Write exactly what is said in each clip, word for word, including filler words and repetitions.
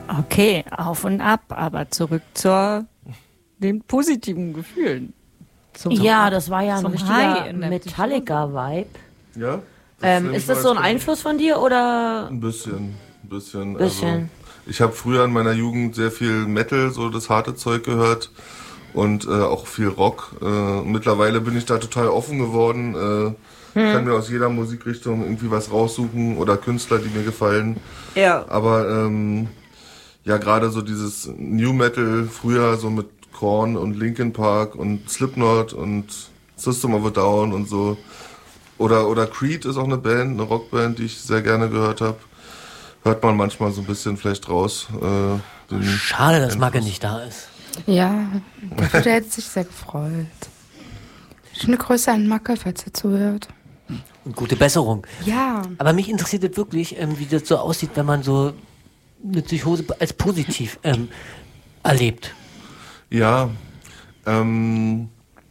Okay, auf und ab, aber zurück zu den positiven Gefühlen. Zum, ja, das war ja ein richtiger Metallica-Vibe. Ja? Ähm, ist das so ein Einfluss von dir oder? Ein bisschen, ein bisschen. bisschen. Also, ich habe früher in meiner Jugend sehr viel Metal, so das harte Zeug gehört und äh, auch viel Rock. Äh, mittlerweile bin ich da total offen geworden. Äh, hm. Kann mir aus jeder Musikrichtung irgendwie was raussuchen oder Künstler, die mir gefallen. Ja. Aber ähm, ja, gerade so dieses New Metal früher so mit Korn und Linkin Park und Slipknot und System of a Down und so. Oder, oder Creed ist auch eine Band, eine Rockband, die ich sehr gerne gehört habe. Hört man manchmal so ein bisschen vielleicht raus. Äh, den Schade, dass Einfluss. Magge nicht da ist. Ja, der hätte sich sehr gefreut. Schöne Grüße an Macke, falls er zuhört. Und gute Besserung. Ja. Aber mich interessiert es wirklich, ähm, wie das so aussieht, wenn man so eine Psychose als positiv ähm, erlebt. Ja, ähm...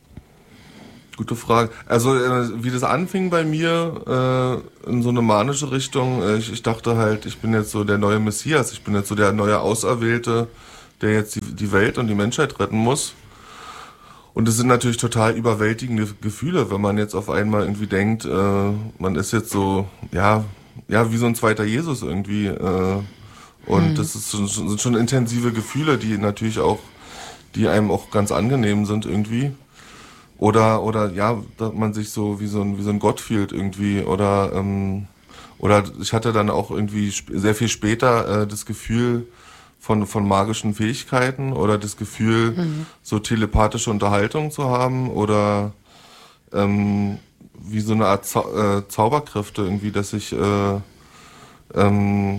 Gute Frage. Also äh, wie das anfing bei mir äh, in so eine manische Richtung, äh, ich, ich dachte halt, ich bin jetzt so der neue Messias, ich bin jetzt so der neue Auserwählte, der jetzt die, die Welt und die Menschheit retten muss. Und es sind natürlich total überwältigende Gefühle, wenn man jetzt auf einmal irgendwie denkt, äh, man ist jetzt so, ja, ja, wie so ein zweiter Jesus irgendwie. Äh, und mhm. das ist, sind schon intensive Gefühle, die natürlich auch, die einem auch ganz angenehm sind irgendwie. Oder, oder, ja, dass man sich so wie so ein, wie so ein Gott fühlt irgendwie. Oder, ähm, oder ich hatte dann auch irgendwie sp- sehr viel später äh, das Gefühl von, von magischen Fähigkeiten oder das Gefühl, mhm. so telepathische Unterhaltung zu haben oder, ähm, wie so eine Art Zau- äh, Zauberkräfte irgendwie, dass ich, äh, ähm,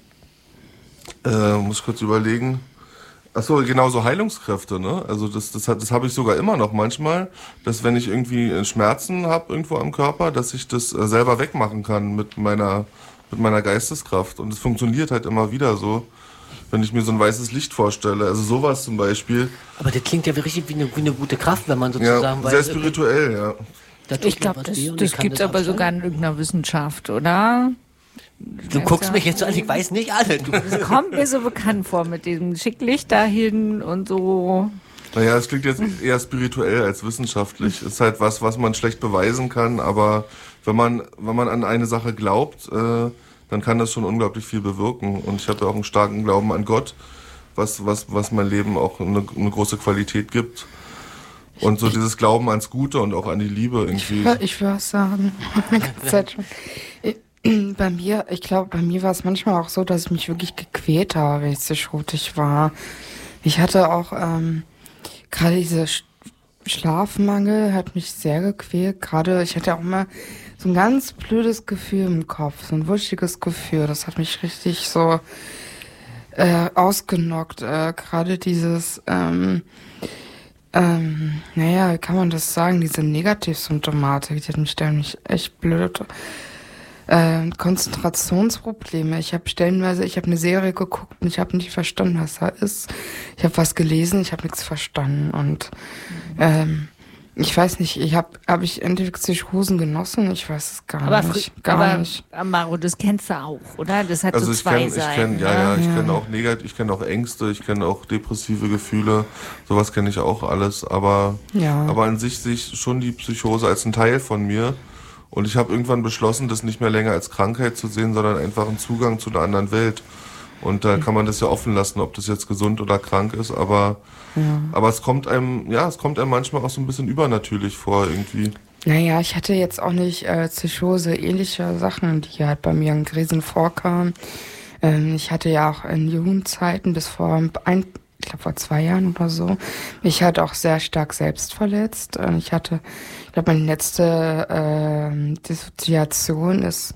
äh, muss ich kurz überlegen. Ach so, genau, so Heilungskräfte, ne? Also das das hat das habe ich sogar immer noch manchmal, dass wenn ich irgendwie Schmerzen habe irgendwo am Körper, dass ich das äh, selber wegmachen kann mit meiner mit meiner Geisteskraft und es funktioniert halt immer wieder so, wenn ich mir so ein weißes Licht vorstelle. Also sowas zum Beispiel. Aber das klingt ja richtig wie eine, wie eine gute Kraft, wenn man sozusagen ja, weiß. Sehr spirituell, ja. Ich glaube, das, das gibt es aber sogar in irgendeiner Wissenschaft, oder? Du guckst mich jetzt so an, ich weiß nicht alle. Du. Das kommt mir so bekannt vor mit diesem Schicklicht dahin und so. Naja, es klingt jetzt eher spirituell als wissenschaftlich. Es ist halt was, was man schlecht beweisen kann, aber wenn man, wenn man an eine Sache glaubt, äh, dann kann das schon unglaublich viel bewirken. Und ich habe ja auch einen starken Glauben an Gott, was, was, was mein Leben auch eine, eine große Qualität gibt. Und so dieses Glauben ans Gute und auch an die Liebe irgendwie. Ich, ich würde sagen, bei mir, ich glaube, bei mir war es manchmal auch so, dass ich mich wirklich gequält habe, wenn ich psychotisch war. Ich hatte auch ähm, gerade diese Sch- Schlafmangel, hat mich sehr gequält. Gerade, ich hatte auch immer so ein ganz blödes Gefühl im Kopf, so ein wuschiges Gefühl. Das hat mich richtig so äh, ausgenockt. Äh, gerade dieses, ähm, ähm, naja, wie kann man das sagen, diese Negativsymptomatik, die hat mich ständig echt blöd. Äh, Konzentrationsprobleme. Ich habe stellenweise, ich habe eine Serie geguckt und ich habe nicht verstanden, was da ist. Ich habe was gelesen, ich habe nichts verstanden und ähm, ich weiß nicht, ich habe habe ich entweder Psychosen genossen, ich weiß es gar aber nicht, fr- gar aber, nicht. Maro, das kennst du auch, oder? Das hat also so ich zwei kenn, ich Seiten. kenn, ja, ja, ich Ja. kenne auch negativ, ich kenne auch Ängste, ich kenne auch depressive Gefühle, sowas kenne ich auch alles, aber Ja. aber an sich sehe ich schon die Psychose als ein Teil von mir. Und ich habe irgendwann beschlossen, das nicht mehr länger als Krankheit zu sehen, sondern einfach einen Zugang zu einer anderen Welt. Und da kann man das ja offen lassen, ob das jetzt gesund oder krank ist. Aber, Ja. aber es kommt einem, ja, es kommt einem manchmal auch so ein bisschen übernatürlich vor irgendwie. Naja, ich hatte jetzt auch nicht äh, Psychose, ähnliche Sachen, die halt bei mir in Krisen vorkamen. Ähm, ich hatte ja auch in Jugendzeiten bis vor ein, ich glaube vor zwei Jahren oder so, mich halt auch sehr stark selbst verletzt. Und ich hatte, ich glaube, meine letzte äh, Dissoziation ist,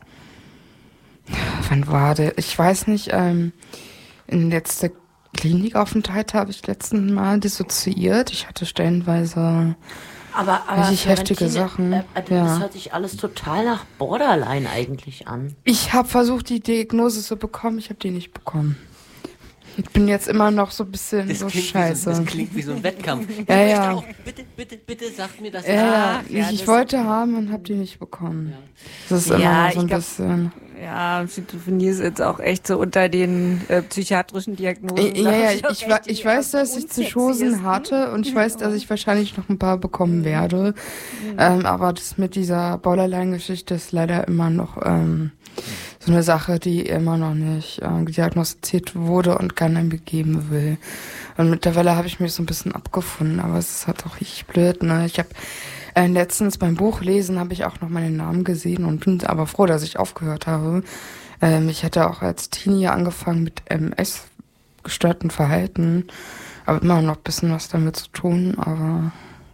wann war der? Ich weiß nicht, ähm, in letzter Klinikaufenthalt habe ich letzten Mal dissoziiert. Ich hatte stellenweise Aber, aber richtig heftige Sachen. Äh, äh, das Ja. hört sich alles total nach Borderline eigentlich an. Ich habe versucht, die Diagnose zu bekommen, ich habe die nicht bekommen. Ich bin jetzt immer noch so ein bisschen Das so klingt, wie scheiße. so, das klingt wie so ein Wettkampf. Ich Ja, möchte ja. auch, bitte, bitte, bitte sagt mir das. Ja, ja, Ach, ich, ich das- wollte haben und habe die nicht bekommen. Ja. Das ist Ja, immer noch so ich ein glaub- bisschen. Ja, Schizophrenie ist jetzt auch echt so unter den äh, psychiatrischen Diagnosen. Ja, ja, ich, ich, ich weiß, dass ich Psychosen hatte und ich weiß, dass ich wahrscheinlich noch ein paar bekommen werde. Mhm. Ähm, aber das mit dieser Borderline-Geschichte ist leider immer noch ähm, so eine Sache, die immer noch nicht äh, diagnostiziert wurde und keiner mir geben will. Und mittlerweile habe ich mich so ein bisschen abgefunden, aber es ist halt auch richtig blöd, ne? Ich habe äh, letztens beim Buchlesen habe ich auch noch meinen Namen gesehen und bin aber froh, dass ich aufgehört habe. Ähm, ich hatte auch als Teenie angefangen mit M S, gestörten Verhalten, aber immer noch ein bisschen was damit zu tun, aber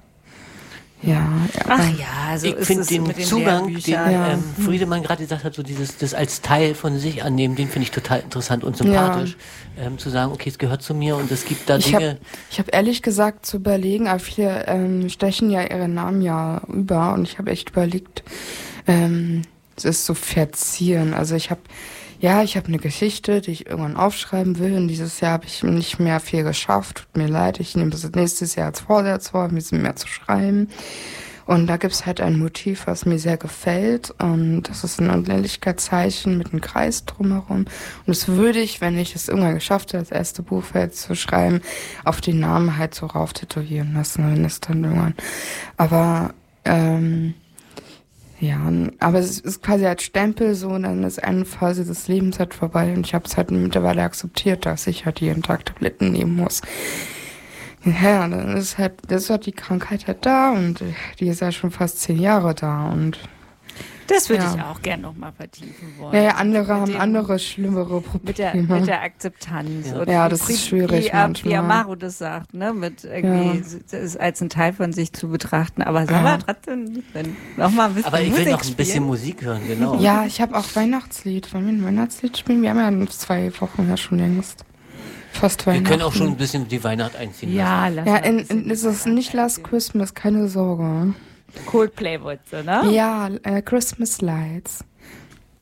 ja. ja. Ach ja, so ich ist finde es den mit den Zugang, den Ja. ähm, Friedemann gerade gesagt hat, so dieses das als Teil von sich annehmen, den finde ich total interessant und sympathisch. Ja. Ähm, zu sagen, okay, es gehört zu mir und es gibt da ich Dinge. Hab, ich habe ehrlich gesagt zu überlegen, aber viele ähm, stechen ja ihre Namen ja über und ich habe echt überlegt, ähm, es ist so verzieren. Also ich habe Ja, ich habe eine Geschichte, die ich irgendwann aufschreiben will und dieses Jahr habe ich nicht mehr viel geschafft. Tut mir leid, ich nehme das nächstes Jahr als Vorsatz vor, ein bisschen mehr zu schreiben. Und da gibt's halt ein Motiv, was mir sehr gefällt und das ist ein Unendlichkeitszeichen mit einem Kreis drumherum. Und das würde ich, wenn ich es irgendwann geschafft hätte, das erste Buch halt zu schreiben, auf den Namen halt so rauf tätowieren lassen, wenn es dann irgendwann. Aber ähm, ja, aber es ist quasi als Stempel so, dann ist eine Phase des Lebens halt vorbei und ich habe es halt mittlerweile akzeptiert, dass ich halt jeden Tag Tabletten nehmen muss. Ja, dann ist halt, das ist halt die Krankheit halt da und die ist ja schon fast zehn Jahre da und das würde ja. ich auch gerne noch mal vertiefen wollen. Ja, ja andere haben dem, andere schlimmere Probleme. Mit der, mit der Akzeptanz. Ja, und ja das wie, ist schwierig wie, manchmal. Wie Amaro das sagt, ne, mit irgendwie ja. es als ein Teil von sich zu betrachten. Aber sag mal trotzdem, wenn noch mal ein bisschen Aber ich Musik will noch ein spielen. bisschen Musik hören, genau. Ja, ich habe auch Weihnachtslied. Wollen wir ein Weihnachtslied spielen? Wir haben ja in zwei Wochen ja schon längst. Fast Weihnachten. Wir können auch schon ein bisschen die Weihnacht einziehen ja, lassen. lass Ja, mal ein in, in, ist es nicht Last Christmas, keine Sorge. Coldplay wolltest du, ne? Ja, äh, Christmas Lights.